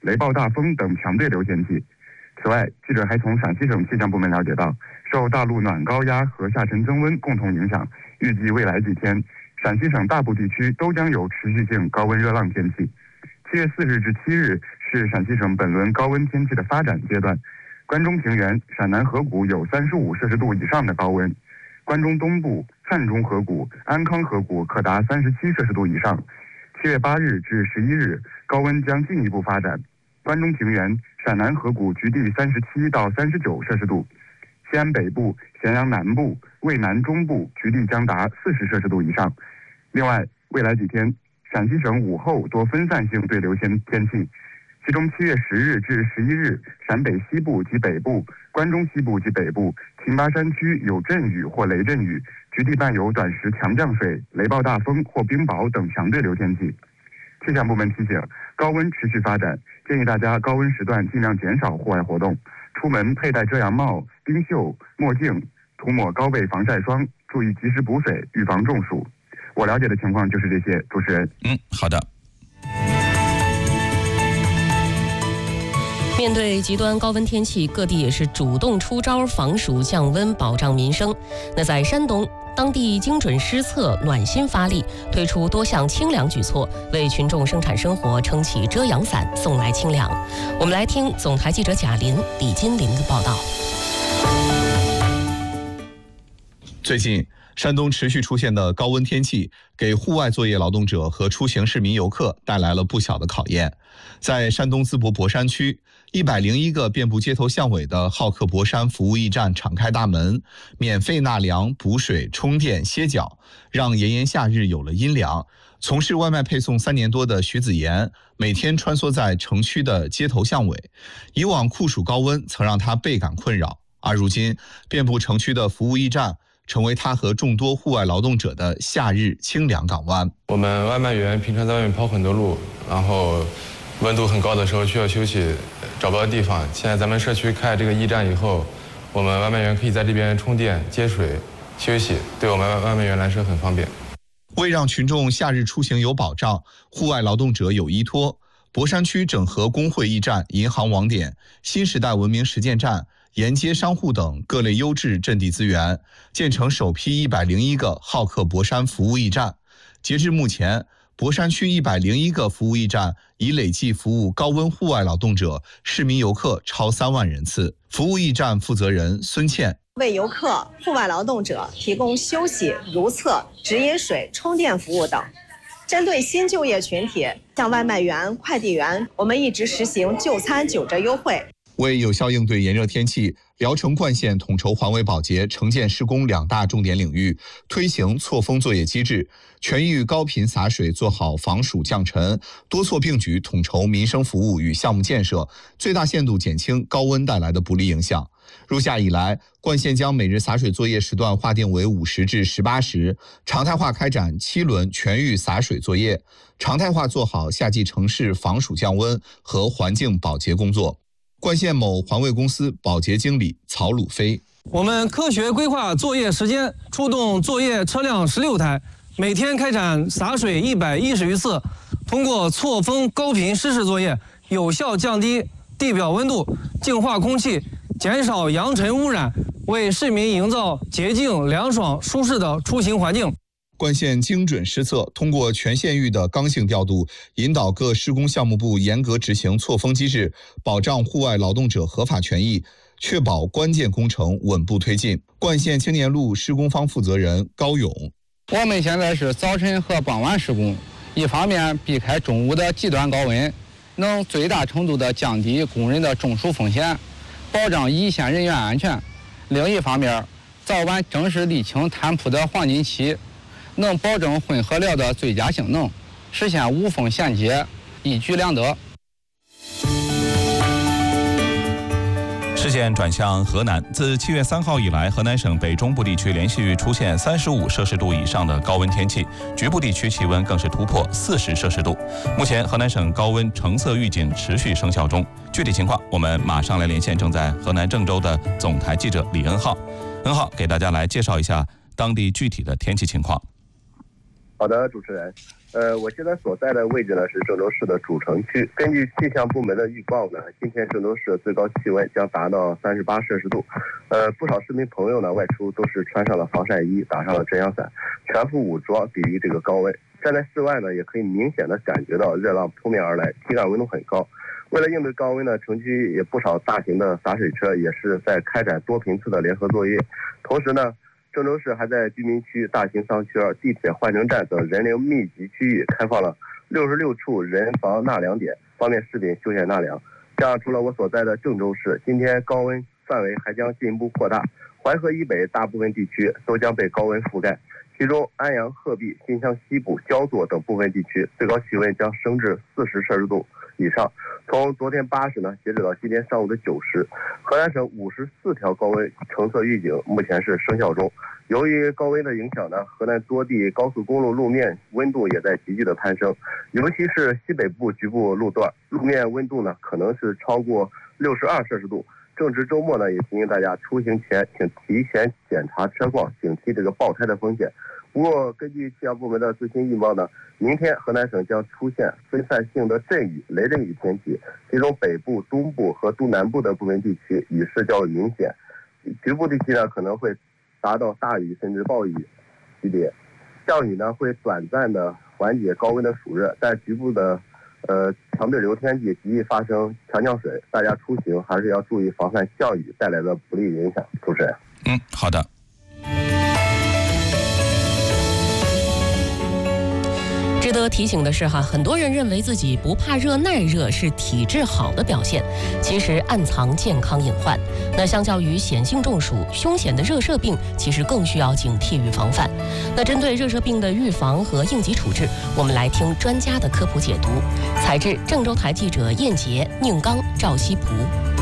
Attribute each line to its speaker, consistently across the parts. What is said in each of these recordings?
Speaker 1: 雷暴大风等强对流天气。此外，记者还从陕西省气象部门了解到，受大陆暖高压和下沉增温共同影响，预计未来几天，陕西省大部地区都将有持续性高温热浪天气。7月4日至7日是陕西省本轮高温天气的发展阶段。关中平原、陕南河谷有35摄氏度以上的高温，关中东部、汉中河谷、安康河谷可达37摄氏度以上。7月8日至11日，高温将进一步发展，关中平原、陕南河谷局地37到39摄氏度，西安北部、咸阳南部、渭南中部局地将达40摄氏度以上。另外，未来几天，陕西省午后多分散性对流天气。其中7月10日至11日，陕北西部及北部、关中西部及北部、秦巴山区有阵雨或雷阵雨，局地伴有短时强降水、雷暴大风或冰雹等强对流天气。气象部门提醒，高温持续发展，建议大家高温时段尽量减少户外活动，出门佩戴遮阳帽、冰袖、墨镜，涂抹高倍防晒霜，注意及时补水，预防中暑。我了解的情况就是这些，主持人。
Speaker 2: 好的。
Speaker 3: 面对极端高温天气，各地也是主动出招防暑降温，保障民生。那在山东，当地精准施策，暖心发力，推出多项清凉举措，为群众生产生活撑起遮阳伞，送来清凉。我们来听总台记者贾林、李金玲的报道。
Speaker 2: 最近，山东持续出现的高温天气，给户外作业劳动者和出行市民游客带来了不小的考验。在山东淄博博山区，101个遍布街头巷尾的好客博山服务驿站敞开大门，免费纳凉、补水、充电、歇脚，让炎炎夏日有了阴凉。从事外卖配送3年多的徐子妍，每天穿梭在城区的街头巷尾，以往酷暑高温曾让他倍感困扰，而如今遍布城区的服务驿站成为他和众多户外劳动者的夏日清凉港湾。
Speaker 4: 我们外卖员平常在外面跑很多路，然后温度很高的时候需要休息，找不到地方。现在咱们社区开这个驿站以后，我们外卖员可以在这边充电、接水、休息，对我们外卖员来说很方便。
Speaker 2: 为让群众夏日出行有保障，户外劳动者有依托，博山区整合工会驿站、银行网点、新时代文明实践站、沿街商户等各类优质阵地资源，建成首批101个好客博山服务驿站。截至目前，博山区101个服务驿站已累计服务高温户外劳动者、市民游客超3万人次。服务驿站负责人孙倩：
Speaker 5: 为游客、户外劳动者提供休息、如厕、直饮水、充电服务等。针对新就业群体，像外卖员、快递员，我们一直实行就餐9折优惠。
Speaker 2: 为有效应对炎热天气，聊城冠县统筹环卫保洁、城建施工2大重点领域，推行错峰作业机制，全域高频洒水，做好防暑降尘，多措并举，统筹民生服务与项目建设，最大限度减轻高温带来的不利影响。入夏以来，冠县将每日洒水作业时段划定为50至18时，常态化开展7轮全域洒水作业，常态化做好夏季城市防暑降温和环境保洁工作。冠县某环卫公司保洁经理曹鲁飞：
Speaker 6: 我们科学规划作业时间，出动作业车辆16台，每天开展洒水110余次，通过错峰高频湿式作业，有效降低地表温度，净化空气，减少扬尘污染，为市民营造洁净、凉爽、舒适的出行环境。
Speaker 2: 冠县精准施策，通过全县域的刚性调度，引导各施工项目部严格执行错峰机制，保障户外劳动者合法权益，确保关键工程稳步推进。冠县青年路施工方负责人高勇：
Speaker 7: 我们现在是早晨和傍晚施工，一方面避开中午的极端高温，能最大程度的降低工人的中暑风险，保障一线人员安全；另一方面，早晚正是沥青摊铺的黄金期，能保证混合料的最佳性能，实现无缝衔接，一举两得。
Speaker 8: 视线转向河南，自7月3号以来，河南省北中部地区连续出现35摄氏度以上的高温天气，局部地区气温更是突破40摄氏度。目前，河南省高温橙色预警持续生效中。具体情况，我们马上来连线正在河南郑州的总台记者李恩浩。恩浩给大家来介绍一下当地具体的天气情况。
Speaker 9: 好的，主持人。我现在所在的位置呢是郑州市的主城区。根据气象部门的预报呢，今天郑州市最高气温将达到38摄氏度。不少市民朋友呢外出都是穿上了防晒衣，打上了遮阳伞，全副武装抵御这个高温。站在室外呢，也可以明显的感觉到热浪扑面而来，体感温度很高。为了应对高温呢，城区也不少大型的洒水车也是在开展多频次的联合作业。同时呢，郑州市还在居民区、大型商圈、地铁换乘站等人流密集区域开放了66处人防纳凉点，方便市民休闲纳凉。这样，除了我所在的郑州市，今天高温范围还将进一步扩大，淮河以北大部分地区都将被高温覆盖。其中，安阳、鹤壁、新乡西部、焦作等部分地区最高气温将升至40摄氏度以上。从昨天80呢，截止到今天上午的90，河南省54条高温橙色预警目前是生效中。由于高温的影响呢，河南多地高速公路路面温度也在急剧的攀升，尤其是西北部局部路段，路面温度呢可能是超过62摄氏度。正值周末呢，也提醒大家出行前请提前检查车况，警惕这个爆胎的风险。不过，根据气象部门的最新预报呢，明天河南省将出现分散性的阵雨、雷阵雨天气，其中北部、东部和东南部的部分地区雨势较为明显，局部地区呢可能会达到大雨甚至暴雨级别。降雨呢会短暂的缓解高温的暑热，但局部的强对流天气极易发生强降水，大家出行还是要注意防范降雨带来的不利影响。主持人，
Speaker 8: 好的。
Speaker 3: 值得提醒的是很多人认为自己不怕热耐热是体质好的表现，其实暗藏健康隐患。那相较于显性中暑，凶险的热射病其实更需要警惕与防范。那针对热射病的预防和应急处置，我们来听专家的科普解读。采制郑州台记者燕杰、宁刚、赵西蒲。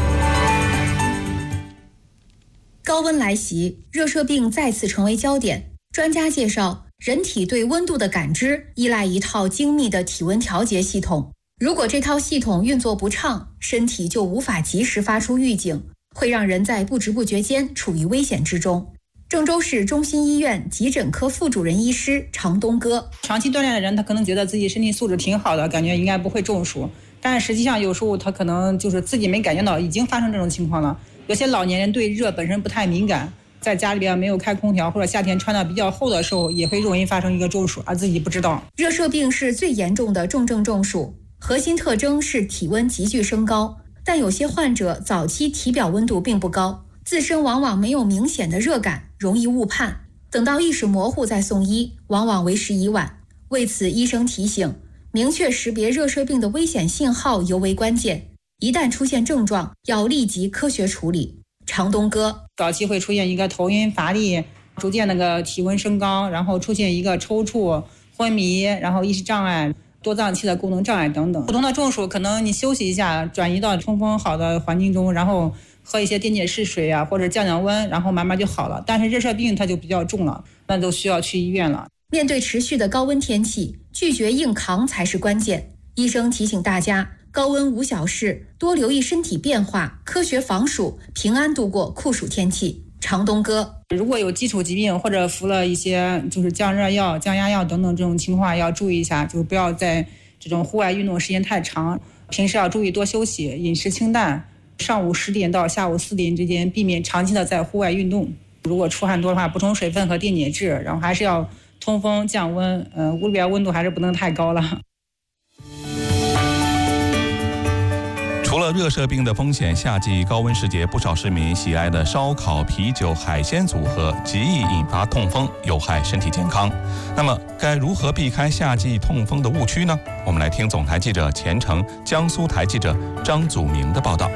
Speaker 10: 高温来袭，热射病再次成为焦点。专家介绍，人体对温度的感知依赖一套精密的体温调节系统。如果这套系统运作不畅，身体就无法及时发出预警，会让人在不知不觉间处于危险之中。郑州市中心医院急诊科副主任医师常东哥，
Speaker 11: 长期锻炼的人，他可能觉得自己身体素质挺好的，感觉应该不会中暑，但实际上有时候他可能就是自己没感觉到已经发生这种情况了。有些老年人对热本身不太敏感，在家里边没有开空调或者夏天穿的比较厚的时候，也会容易发生一个中暑，而自己不知道。
Speaker 10: 热射病是最严重的重症中暑，核心特征是体温急剧升高，但有些患者早期体表温度并不高，自身往往没有明显的热感，容易误判，等到意识模糊再送医，往往为时已晚。为此，医生提醒，明确识别热射病的危险信号尤为关键，一旦出现症状，要立即科学处理。常东哥，
Speaker 11: 早期会出现一个头晕乏力，逐渐那个体温升高，然后出现一个抽搐、昏迷，然后意识障碍、多脏器的功能障碍等等。普通的中暑可能你休息一下，转移到通风好的环境中，然后喝一些电解质水啊，或者降降温，然后慢慢就好了。但是热射病它就比较重了，那就需要去医院了。
Speaker 10: 面对持续的高温天气，拒绝硬扛才是关键。医生提醒大家，高温无小事，多留意身体变化，科学防暑，平安度过酷暑天气。常东哥，
Speaker 11: 如果有基础疾病或者服了一些就是降热药、降压药等等这种情况，要注意一下，就是不要在这种户外运动时间太长，平时要注意多休息，饮食清淡，上午10点到下午4点之间避免长期的在户外运动。如果出汗多的话，补充水分和电解质，然后还是要通风降温，屋里边温度还是不能太高了。
Speaker 8: 除了热射病的风险，夏季高温时节，不少市民喜爱的烧烤、啤酒、海鲜组合极易引发痛风，有害身体健康。那么，该如何避开夏季痛风的误区呢？我们来听总台记者钱程、江苏台记者张祖明的报道。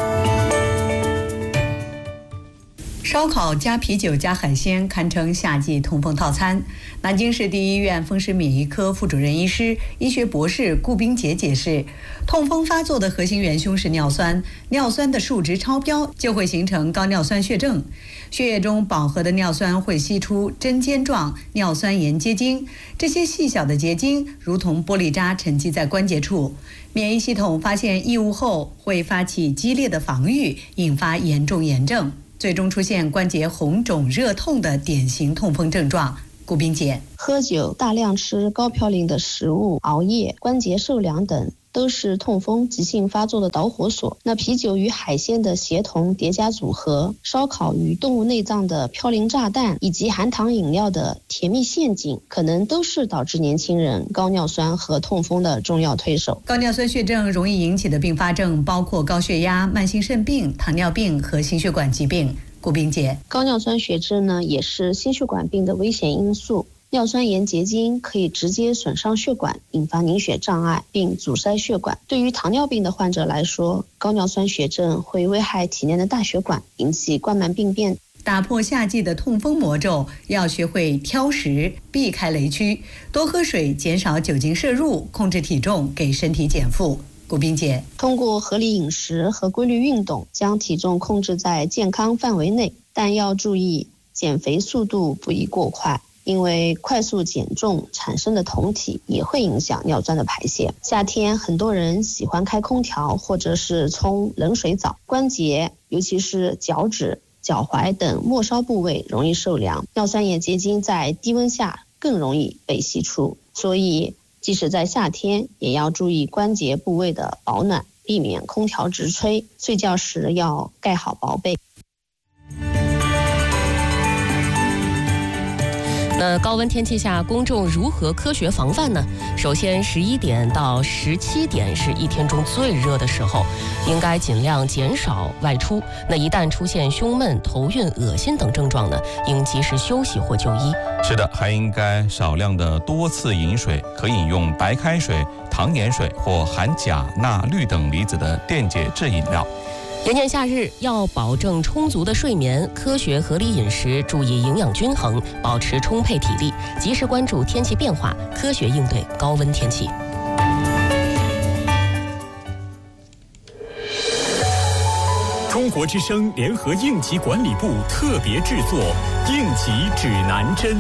Speaker 12: 烧烤加啤酒加海鲜堪称夏季痛风套餐。南京市第一医院风湿免疫科副主任医师、医学博士顾冰杰解释，痛风发作的核心元凶是尿酸，尿酸的数值超标就会形成高尿酸血症，血液中饱和的尿酸会析出针尖状尿酸盐结晶，这些细小的结晶如同玻璃渣沉积在关节处，免疫系统发现异物后会发起激烈的防御，引发严重炎症，最终出现关节红肿热痛的典型痛风症状。 顾冰姐，
Speaker 13: 喝酒、大量吃高嘌呤的食物、熬夜、关节受凉等都是痛风急性发作的导火索。那啤酒与海鲜的协同叠加组合，烧烤与动物内脏的嘌呤炸弹，以及含糖饮料的甜蜜陷阱，可能都是导致年轻人高尿酸和痛风的重要推手。
Speaker 12: 高尿酸血症容易引起的并发症包括高血压、慢性肾病、糖尿病和心血管疾病。顾冰姐，
Speaker 13: 高尿酸血症呢，也是心血管病的危险因素。尿酸盐结晶可以直接损伤血管，引发凝血障碍并阻塞血管。对于糖尿病的患者来说，高尿酸血症会危害体内的大血管，引起冠脉病变。
Speaker 12: 打破夏季的痛风魔咒，要学会挑食，避开雷区，多喝水，减少酒精摄入，控制体重，给身体减负。顾冰姐，
Speaker 13: 通过合理饮食和规律运动，将体重控制在健康范围内，但要注意减肥速度不宜过快，因为快速减重产生的酮体也会影响尿酸的排泄。夏天很多人喜欢开空调或者是冲冷水澡，关节尤其是脚趾、脚踝等末梢部位容易受凉，尿酸盐结晶在低温下更容易被析出，所以即使在夏天也要注意关节部位的保暖，避免空调直吹，睡觉时要盖好薄被。
Speaker 3: 那高温天气下，公众如何科学防范呢？首先，11点到17点是一天中最热的时候，应该尽量减少外出。那一旦出现胸闷、头晕、恶心等症状呢，应及时休息或就医。
Speaker 8: 是的，还应该少量的多次饮水，可饮用白开水、糖盐水或含钾、钠、氯等离子的电解质饮料。
Speaker 3: 炎炎夏日，要保证充足的睡眠，科学合理饮食，注意营养均衡，保持充沛体力，及时关注天气变化，科学应对高温天气。
Speaker 14: 中国之声联合应急管理部特别制作《应急指南针》。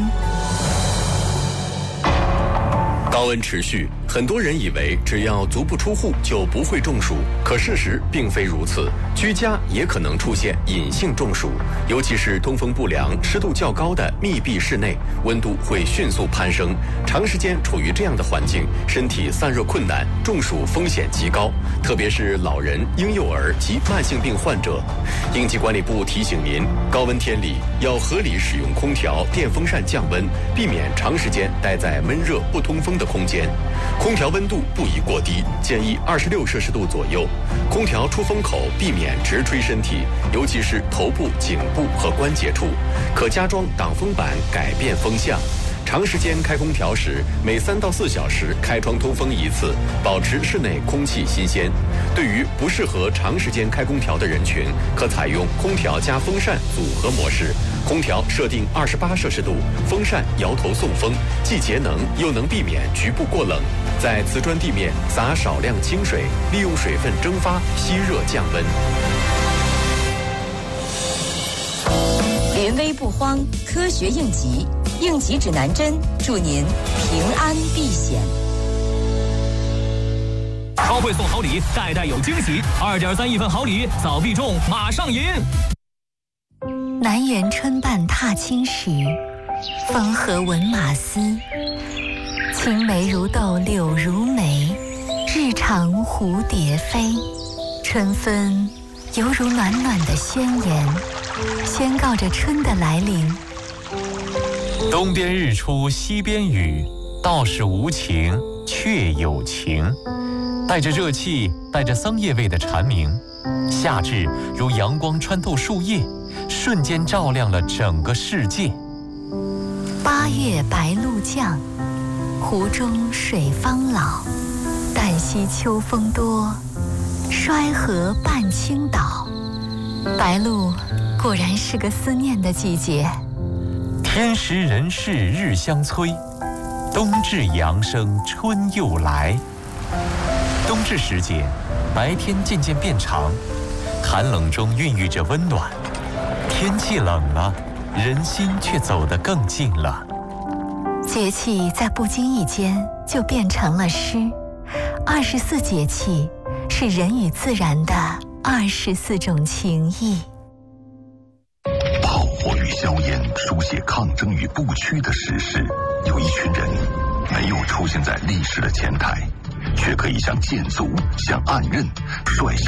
Speaker 15: 高温持续，很多人以为只要足不出户就不会中暑，可事实并非如此。居家也可能出现隐性中暑，尤其是通风不良、湿度较高的密闭室内，温度会迅速攀升。长时间处于这样的环境，身体散热困难，中暑风险极高，特别是老人、婴幼儿及慢性病患者。应急管理部提醒您，高温天里要合理使用空调、电风扇降温，避免长时间待在闷热不通风的空间。空调温度不宜过低，建议26摄氏度左右。空调出风口避免直吹身体，尤其是头部、颈部和关节处，可加装挡风板改变风向。长时间开空调时，每3到4小时开窗通风一次，保持室内空气新鲜。对于不适合长时间开空调的人群，可采用空调加风扇组合模式。空调设定28摄氏度，风扇摇头送风，既节能又能避免局部过冷。在瓷砖地面撒少量清水，利用水分蒸发吸热降温。
Speaker 16: 临危不慌，科学应急，应急指南针，祝您平安避险。
Speaker 14: 超会送好礼，代代有惊喜，2.3亿份好礼，早必中，马上赢！
Speaker 17: 南园春半踏青时，风和闻马嘶。青梅如豆柳如眉，日长蝴蝶飞。春分犹如暖暖的宣言，宣告着春的来临。
Speaker 18: 东边日出西边雨，道是无晴却有晴。带着热气，带着桑叶味的蝉鸣，夏至如阳光穿透树叶，瞬间照亮了整个世界。
Speaker 17: 8月白露降，湖中水方老。旦夕秋风多，衰河半倾倒。白露果然是个思念的季节。
Speaker 18: 天时人事日相催，冬至阳生春又来。冬至时节，白天渐渐变长，寒冷中孕育着温暖。天气冷了，人心却走得更近了。
Speaker 17: 节气在不经意间就变成了诗。24节气是人与自然的24种情谊。
Speaker 19: 保火与硝烟书写抗争与不屈的史诗。有一群人没有出现在历史的前台，却可以像剑族、像暗刃率先